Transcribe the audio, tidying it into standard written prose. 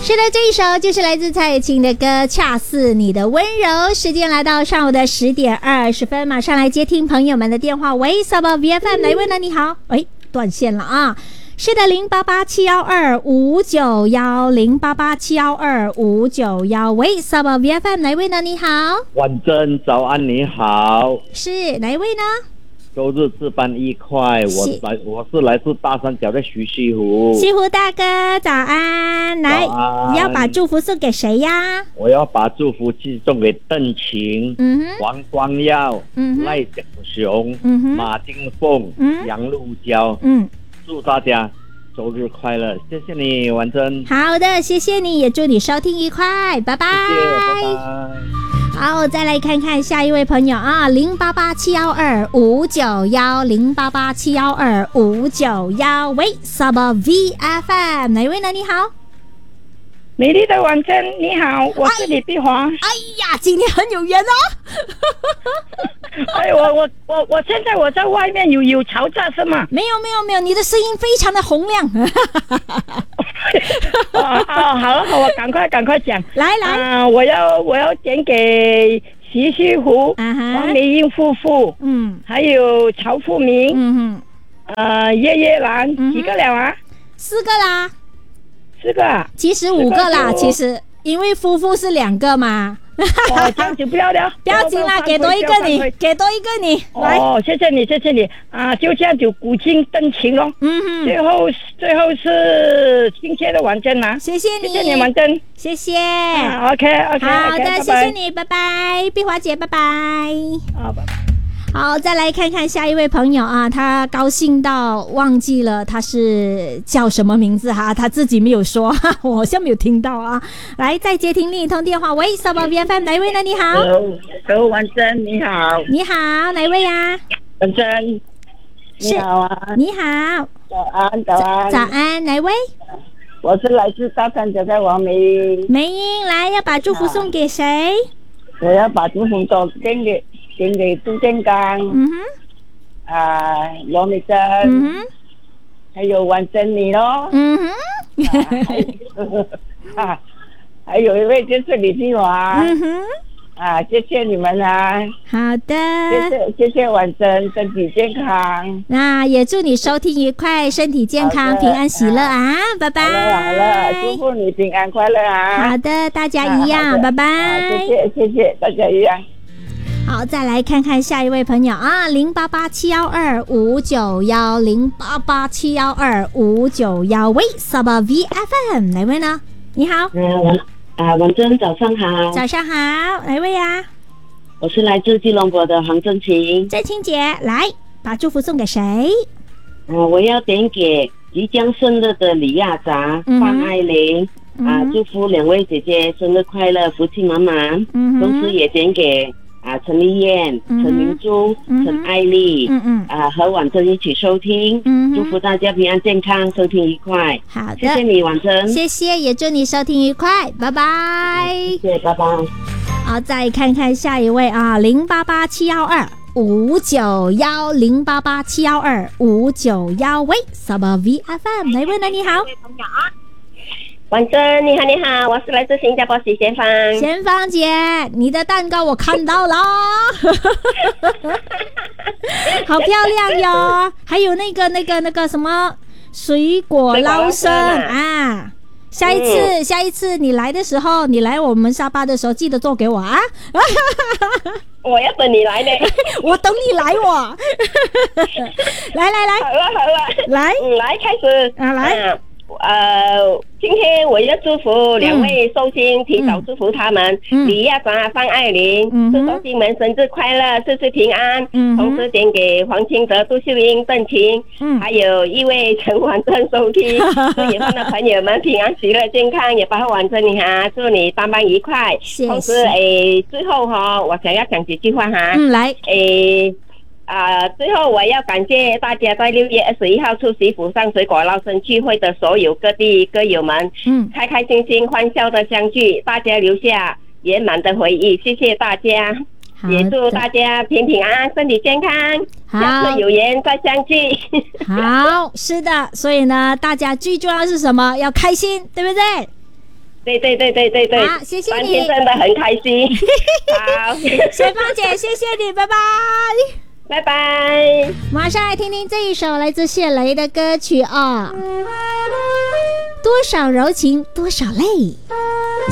是的，这一首就是来自蔡依林的歌《恰似你的温柔》。时间来到上午的10:20，马上来接听朋友们的电话。喂，Sabah VFM 哪位呢？你好，断线了啊。是的，088-712-591，088-712-591。喂，Sabah VFM 哪位呢？你好， 婉珍，早安，你好， 是哪一位呢？ 周日值班愉快。我是来自大三角的徐西湖。 西湖大哥，早安！来，你要把祝福送给谁呀？ 我要把祝福寄送给邓晴、黄光耀、赖小雄、马丁凤、杨露娇。祝大家周日快乐！谢谢你，婉珍。 好的，谢谢你，也祝你收听愉快，拜拜。 谢谢，拜拜。 好，再来看看下一位朋友啊，088-712-591，088-712-591。喂，Sabah VFM 哪位呢？你好， 美丽的婉珍，你好，我是李碧华。 哎呀，今天很有缘哦。 我现在我在外面有嘈杂是吗？ 没有，你的声音非常的洪亮。 好了，赶快讲。 来， 我要点给徐西湖、黄梅英夫妇，还有曹富明，叶叶兰，几个了啊？4个啦。4个啊？ 其实5个啦，其实因为夫妇是2个嘛。 这样就不要了， 不要紧啦，给多一个你。来， 谢谢你啊！就这样就古今邓晴咯。最后是亲切的婉珍啊， 谢谢你婉珍， 谢谢。 OK， 好的，谢谢你，拜拜，碧华姐，拜拜。 好，拜拜。 好，再来看看下一位朋友啊，他高兴到忘记了他是叫什么名字哈，他自己没有说，我好像没有听到啊。来，再接听另一通电话。喂，Sabah VFM 哪一位呢？你好。 Hello， 婉珍，你好。 你好，哪一位呀？ 婉珍，你好啊。 你好。早安，哪一位？ 我是来自大三角的王梅英。 来，要把祝福送给谁？ 我要把祝福点给杜建刚，罗美珍，还有婉珍你咯，还有一位就是李碧华，谢谢你们啊。 好的， 谢谢婉珍，身体健康。 那也祝你收听愉快，身体健康，平安喜乐啊！拜拜。 好了，祝福你平安快乐啊！ 好的，大家一样，拜拜。 谢谢，大家一样。 好，再来看看下一位朋友啊，088-712-591，088-712-591。喂，Sabah VFM 哪位呢？你好。 婉珍，早上好。 早上好，哪位呀？ 我是来自吉隆坡的黄正晴。 正晴姐，来把祝福送给谁？ 我要点给即将生日的李亚杂、范爱玲。祝福2位姐姐生日快乐，福气满满。同时也点给陈丽燕、陈明珠、陈爱丽，和婉珍一起收听，祝福大家平安健康，收听愉快。 好的， 谢谢你，婉珍。 谢谢，也祝你收听愉快，拜拜。 谢谢，拜拜。 好，再看看下一位啊，088-712-591，088-712-591。喂，Sabah VFM 哪位呢？你好。 婉珍，你好，我是来自新加坡许贤芳。 贤芳姐，你的蛋糕我看到了，好漂亮哟！还有那个什么水果捞生啊！下一次你来的时候，你来我们沙巴的时候，记得做给我啊！ 我要等你来呢， 我等你来我。来， 好了， 来开始啊，来。 今天我要祝福2位寿星，提早祝福他们，李亚杂、范爱玲，祝寿星们生日快乐，事事平安。同时点给黄清德、杜秀英、邓晴，还有一位陈婉珍收听，祝远方的朋友们平安喜乐健康，也包括婉珍你哈，祝你班班愉快。同时最后我想要讲几句话哈。 来。 最后我要感谢大家在6月21号出席府上水果捞生聚会的所有各地歌友们，开开心心欢笑的相聚，大家留下圆满的回忆，谢谢大家，也祝大家平平安安，身体健康，下次有缘再相聚。 好，是的，所以呢，大家最重要是什么？要开心，对不对？ 对。 好，谢谢你， 今天真的很开心。好， 雪芳姐，谢谢你，拜拜。 拜拜。 马上来听听这一首来自谢雷的歌曲啊，多少柔情多少泪。